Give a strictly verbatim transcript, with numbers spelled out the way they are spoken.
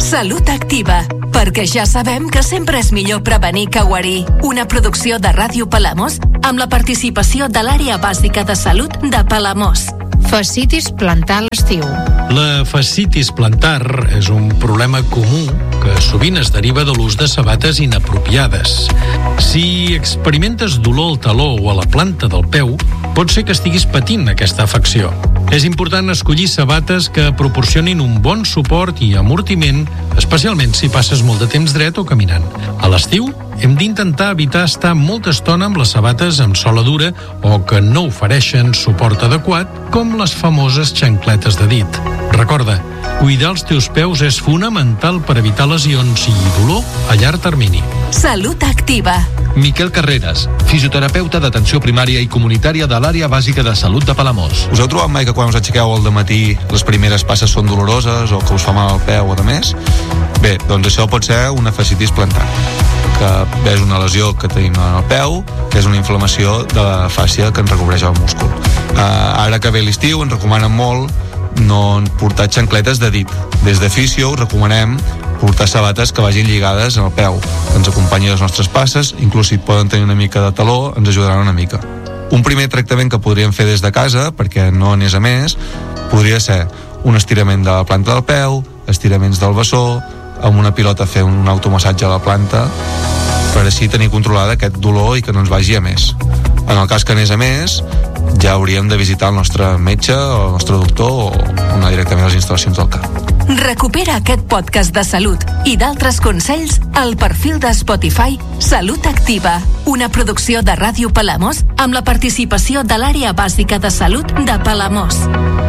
Salut Activa, perquè ja sabem que sempre és millor prevenir que guarir. Una producció de Ràdio Palamós amb la participació de l'Àrea Bàsica de Salut de Palamós. Fascitis plantar a l'estiu. La fascitis plantar és un problema comú que sovint es deriva de l'ús de sabates inapropiades. Si experimentes dolor al taló o a la planta del peu, pot ser que estiguis patint aquesta afecció. És important escollir sabates que proporcionin un bon suport i amortiment, especialment si passes molt de temps dret o caminant. A l'estiu, hem d'intentar evitar estar molta estona amb les sabates amb sola dura o que no ofereixen suport adequat, com les famoses xancletes de dit. Recorda, cuidar els teus peus és fonamental per evitar lesions i dolor a llarg termini. Salut Activa. Miquel Carreras, fisioterapeuta d'atenció primària i comunitària de l'Àrea Bàsica de Salut de Palamós. Us heu trobat mai que quan us aixequeu al dematí les primeres passes són doloroses o que us fa mal al peu o de més? Bé, doncs això pot ser una fascitis plantar, que és una lesió que tenim al peu, que és una inflamació de la fàscia que ens recobreix el múscul. Uh, ara que ve l'estiu ens recomanen molt no portar xancletes de dit. Des de Fisio us recomanem portar sabates que vagin lligades al peu, que ens acompanyin les nostres passes, inclús si poden tenir una mica de taló, ens ajudaran una mica. Un primer tractament que podríem fer des de casa, perquè no anés a més, podria ser un estirament de la planta del peu, estiraments del bessó, amb una pilota fer un automassatge a la planta, per així tenir controlada aquest dolor i que no ens vagi a més. En el cas que anés a més, ja hauríem de visitar el nostre metge o el nostre doctor o anar directament a les instal·lacions del camp. Recupera aquest podcast de salut i d'altres consells al perfil de Spotify Salut Activa, una producció de Ràdio Palamós amb la participació de l'Àrea Bàsica de Salut de Palamós.